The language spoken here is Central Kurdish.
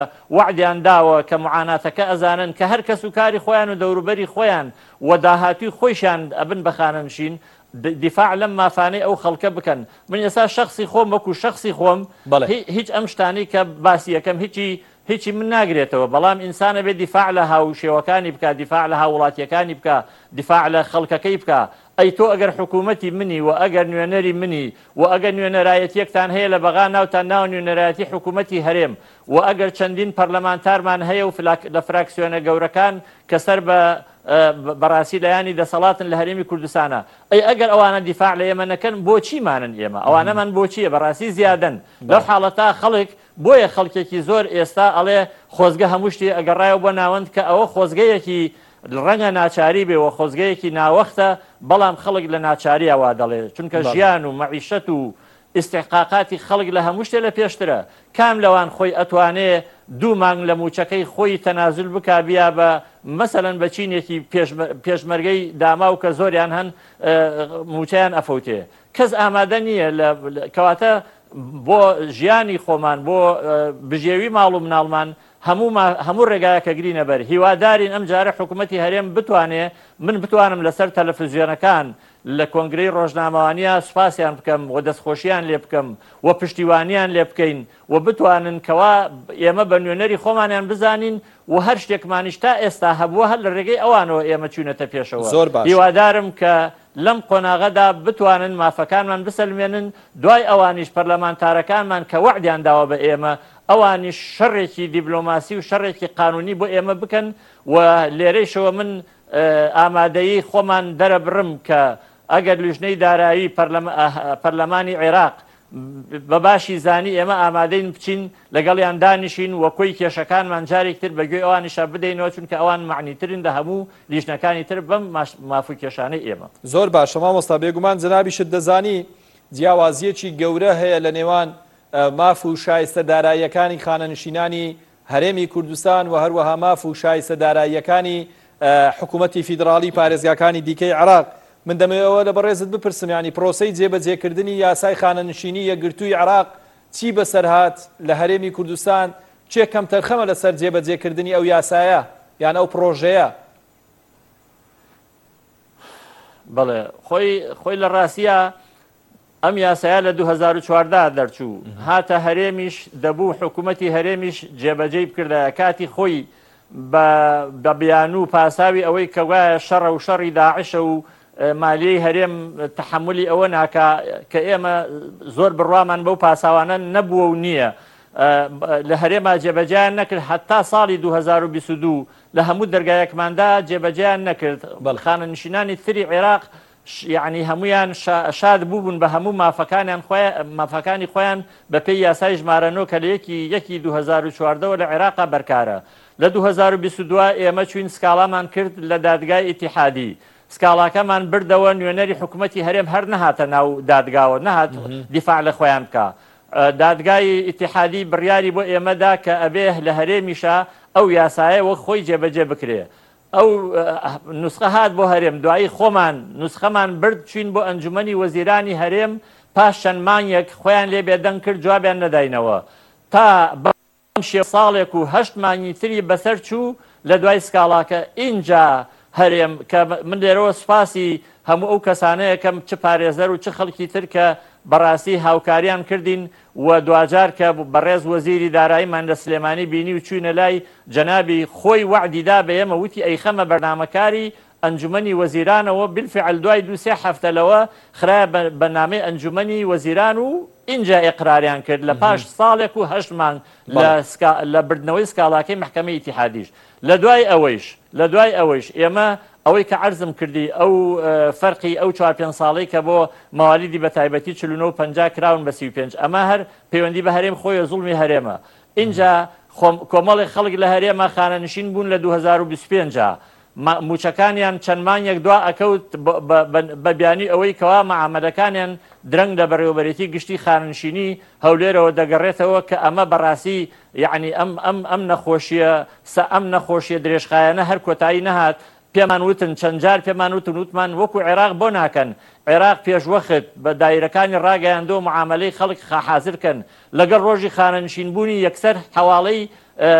وعدیان داوە کە معاناتەکە ئەزانن کە هەر کەس و کاری خۆیان و دەوروبەری خۆیان و داهاتوی خۆیشان ئەبن بەخانەنشین دیفاع لەم مافانەی ئەو خەڵکە بکەن. من ئێستا شخصی خۆم وەکو شخصی خۆم هیچ ئەم شتانی کە باسی یەکەم هیچی من ناگرێتەوە، بەڵام ئینسانە بێت دیفاع لە هاوشێوەکانی بکە، دیفاع لە هاوڵاتیەکانی بکە، دیفاع لە خەڵکەکەی بکە. ئەی تۆ ئەگەر حکوومەتی منی و ئەگەر نوێنەری منی و ئەگەر نوێنەرایەتیەکتان هەیە لە بەغا ناوتان ناو نوێنەرایەتی حکوومەتی هەرێم و ئەگەر چەندین پەرلەمانتارمان هەیە و لە فراکسیۆنە گەورەکان کە سەر بەڕاستی لایانی دەسەڵاتن لە هەرێمی کوردستانە، ئەی ئەگەر ئەوانە دیفاع لە ئێمە نەکەن بۆچی مانن ئێمە؟ ئەوانەمان بۆچیە؟ بەڕاستی زیادن. لەو حاڵەتا خەڵک بۆیە خەڵکێکی زۆر ئێستا ئەڵێ خۆزگە هەموو شتی ئەگەڕایەوە بۆ ناوەند کە ئەوە خۆزگەیەکی ڕەنگە ناچاری بێەوە، خۆزگەیەکی ناوەختە، بەڵام خەڵک لە ناچاریەوە دەڵێ، چونکە ژیان و مەعیشەت و ئیستحقاقاتی خەڵک لە هەموو شتێ لە پێشترە. کام لەوان خۆی ئەتوانێ 2 مانگ لە موچەکەی خۆی تەنازل بکا بیا بە مەسەلەن بە چینێکی پێشمەرگەی داماو کە زۆریان هەن موچەیان ئەفەوتێ. کەس ئامادە نییە کەواتە بۆ ژیانی خۆمان، بۆ بژێوی ماڵ و مناڵمان هەموو ڕێگایەکە گرینە بەر. هیوادارین ئەم جارە حکوومەتی هەرێم بتوانێ من بتوانم لەسەر تەلەڤیزیۆنەکان لە کۆنگرەی ڕۆژنامەوانیە سوپاسیان بکەم و دەستخۆشییان لێ بکەم و پشتیوانیان لێ بکەین و بتوانن کەوا ئێمە بە نوێنەری خۆمانیان بزانین و هەر شتێکمانیش تا ئێستا هەبووە هەر لە ڕێگەی ئەوانەوە ئێمە چوونەتە پێشەوە. هیوادارم کە لەم قۆناغەدا بتوانن مافەکانمان بسەلمێنن، دوای ئەوانیش پەرلەمانتارەکانمان کە وعدیان داوە بە ئێمە ئەوانیش شەڕێکی دیبلۆماسی و شەڕێکی قانونی بۆ ئێمە بکەن. و لێرەیشەوە من ئامادەیی خۆمان دەرەبڕم کە ئەگەر لیژنەی دارایی پەرلەمانی عێراق بە باشی زانی ئێمە ئامادەین بچین لەگەڵیان دانیشین و کۆی کێشەکانمان جارێکتر بەگوێ ئەوانیشە بدەینەوە، چونکە ئەوان معنیترن لە هەموو لیژنەکانی تر بەم مافوو کێشانەی ئێمە. زۆر باشە مامۆستا، بێگومان جەنابیشت دەزانی جیاوازیەکی گەورە هەیە لە نێوان ماف و شایستە داراییەکانی خانەنشینانی هەرێمی کوردستان و هەروەها ماف و شایستە داراییەکانی حکوومەتی فیدراڵی پارێزگاکانی دیکەی عێراق. من دەمەوێت لە بەڕێزت بپرسم، ینی پرۆسەی جێبەجێکردنی یاسای خانەنشینی یەکگرتووی عێراق چی بەسەرهات لە هەرێمی کوردستان؟ چێ کەم تەرخەمە لەسەر جێبەجێکردنی ئەو یاسایە یان ئەو پرۆژەیە؟ بەڵێ خۆی لە ڕاستیە ئەم یاسایە لە 2014 دەرچوو، هاتە هەرێمیش دەبوو حکوومەتی هەرێمیش جێبەجێی بکردە کاتی خۆی بە بیان و پاساوی ئەوەی کە وایە شەڕە و شەڕی داعشە و مالیەی هەرێم تەحملی ئەوە ناکا کە ئێمە زۆر بڕوامان بەو پاساوانە نەبووە و نییە. لە هەرێما جێبەجیان نەکرد هەتا ساڵی 2022 لە هەموو دەرگایەکماندا جێبەجیان نەکرد. خانەنشینانی تری عێراق یعنی هەمویان شاد بووبوون بە هەموو مافەکانی خۆیان بە پێی یاسای ژمارە 9 کە لە 1 2014 لە عێراقا بەرکارە. لە 2022 ئێمە چوین سکاڵامان کرد لە دادگای ئیتیحادی، سکاڵاکەمان بردەوە، نوێنەری حکوومەتی هەرێم هەر نەهاتە ناو دادگاوە، نەهات دیفاع لە خۆیان بکە. دادگای ئیتیحادی بڕیاری بۆ ئێمەدا کە ئەبێ لە هەرێمیشە ئەو یاسایە وەک خۆی جێبەجێ بکرێ. ئەو نوسخە هات بۆ هەرێم، دوایی خۆمان نوسخەمان برد چوین بۆ ئەنجومەنی وەزیرانی هەرێم، پاش چەند مانگێک خۆیان لێ بێدەنگ کرد جوابیان نەداینەوە، تا ساڵێک و 8 مانگی تری بەسەر چوو لە دوای سکاڵاکە. اینجا هەرێم کە من لێرەوە سوپاسی هەموو ئەو کەسانەیە کەم چ پارێزەر و چ خەڵکی تر کە بەڕاستی هاوکاریان کردین و دوجار کە بەڕێز وەزیری داراییمان لە سلێمانی بینی و چوینە لای جەنابی خۆی وعدیدا بە ئێمە وتی ئەیخەمە بەرنامەکاری ئەنجومەنی وەزیرانەوە بالفعل دوای 2-3 هەفتەلەوە خراە بە نامەی ئەنجومەنی وەزیران و اینجا ئێقراریان کرد لە پاش ساڵێک و 8 مانگ لە بردنەوەی سکاڵاکەی محکەمەی ئیتیحادیش. لە دوای ئەوەیش ئێمە ئەوەی کە عەرزم کردی ئەو فەرقی ئەو 4-5 ساڵەی کە بۆ ماوالیدی بە تایبەتی 49 و 50 کراون بە 35 ئەمە هەر پەیوەندی بە هەرێم خۆی زوڵمی هەرێمە. اینجا کۆمەڵی خەڵک لە هەرێمە خانەنشین بوون لە 2025 موچەکانیان چەند مانگێک دوا ئەکەوت بە بیانی ئەوەی کەوا مەعامەلەکانیان درەنگ لە بەڕێوەبەرێتی گشتی خاننشینی هەولێرەوە دەگەڕێتەوە کە ئەمە بەڕاستی یعنی ئەم نەخۆشیە درێژخایەنە هەر کۆتایی نەهات. پێمان وتن چەند جار پێمان وتن وتمان وەکو عێراق بۆ ناکەن عێراق پێشوەخت بە دایرەکانی ڕاگەیاندۆ معاملەی خەڵک حازرکەن لەگەڵ ڕۆژی خانەنشینبوونی یەکسەر حواڵەی